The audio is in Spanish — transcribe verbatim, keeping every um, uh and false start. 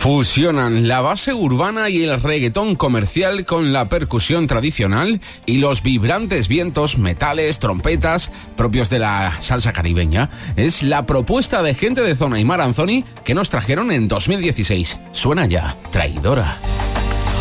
Fusionan la base urbana y el reggaetón comercial con la percusión tradicional y los vibrantes vientos, metales, trompetas propios de la salsa caribeña. Es la propuesta de Gente de Zona y Mar Anthony que nos trajeron en dos mil dieciséis. Suena ya, Traidora.